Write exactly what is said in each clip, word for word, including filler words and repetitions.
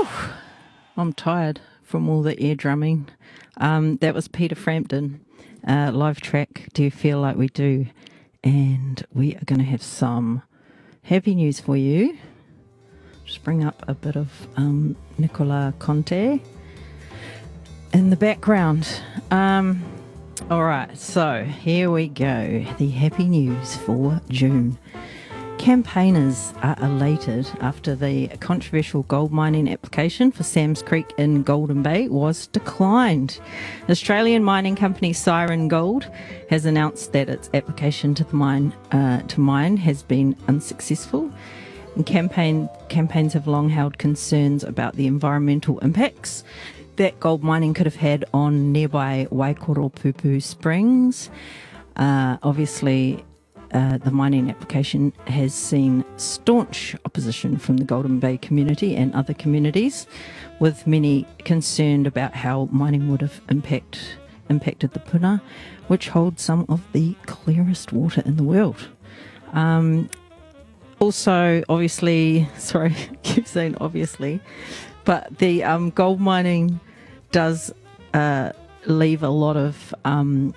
Whew, I'm tired from all the air drumming. Um, that was Peter Frampton, uh, live track, Do You Feel Like We Do? And we are going to have some happy news for you. Just bring up a bit of um, Nicola Conte in the background. Um, all right, so here we go. The happy news for June. Campaigners are elated after the controversial gold mining application for Sam's Creek in Golden Bay was declined. Australian mining company Siren Gold has announced that its application to the mine uh, to mine has been unsuccessful. And campaign campaigns have long held concerns about the environmental impacts that gold mining could have had on nearby Waikoropupu Springs. Uh, obviously, Uh, the mining application has seen staunch opposition from the Golden Bay community and other communities, with many concerned about how mining would have impact, impacted the puna, which holds some of the clearest water in the world. Um, also, obviously, sorry, I keep saying obviously, but the um, gold mining does uh, leave a lot of um,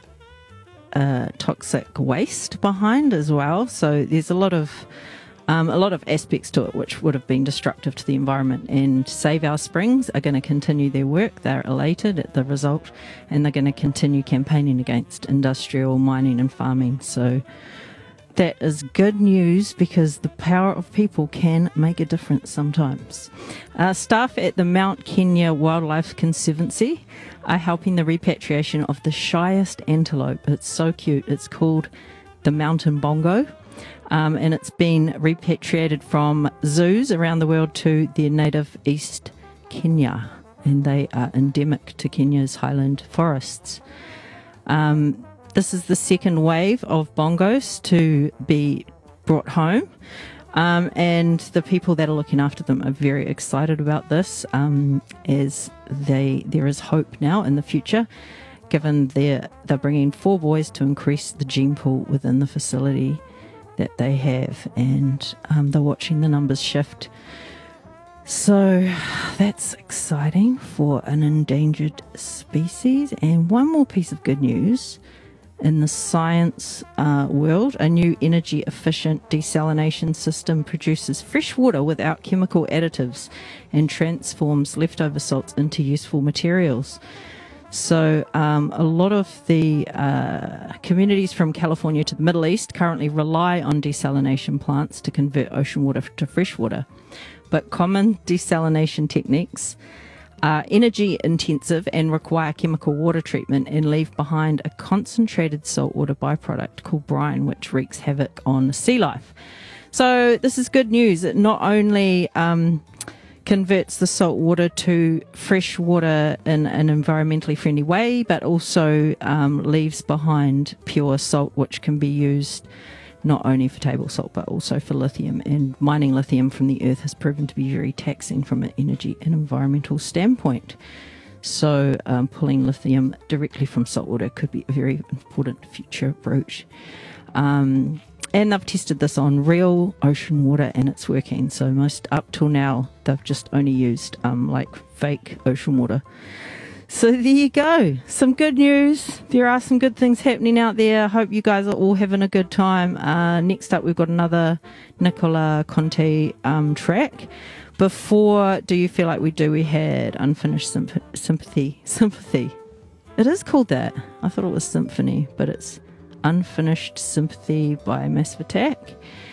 Uh, toxic waste behind as well, so there's a lot of um, a lot of aspects to it which would have been destructive to the environment. And Save Our Springs are going to continue their work. They're elated at the result, and they're going to continue campaigning against industrial mining and farming. So that is good news, because the power of people can make a difference sometimes. Uh, staff at the Mount Kenya Wildlife Conservancy are helping the repatriation of the shyest antelope. It's so cute. It's called the mountain bongo, um, and it's been repatriated from zoos around the world to their native East Kenya, and they are endemic to Kenya's highland forests. Um, this is the second wave of bongos to be brought home. Um, and the people that are looking after them are very excited about this, um, as they there is hope now in the future, given they're, they're bringing four boys to increase the gene pool within the facility that they have, and um, they're watching the numbers shift. So that's exciting for an endangered species. And one more piece of good news. In the science uh, world, a new energy-efficient desalination system produces fresh water without chemical additives and transforms leftover salts into useful materials. So um, a lot of the uh, communities from California to the Middle East currently rely on desalination plants to convert ocean water to fresh water. But common desalination techniques are energy intensive and require chemical water treatment, and leave behind a concentrated saltwater byproduct called brine, which wreaks havoc on sea life. So this is good news. It not only um, converts the salt water to fresh water in an environmentally friendly way, but also um, leaves behind pure salt, which can be used not only for table salt but also for lithium. And mining lithium from the earth has proven to be very taxing from an energy and environmental standpoint. So um, pulling lithium directly from saltwater could be a very important future route. Um, and they've tested this on real ocean water, and it's working. So most up till now, they've just only used um, like fake ocean water. So there you go. Some good news. There are some good things happening out there. I hope you guys are all having a good time. Uh, next up, we've got another Nicola Conte um, track. Before Do You Feel Like We Do, we had Unfinished Symp- Sympathy. Sympathy. It is called that. I thought it was Symphony, but it's Unfinished Sympathy by Massive Attack.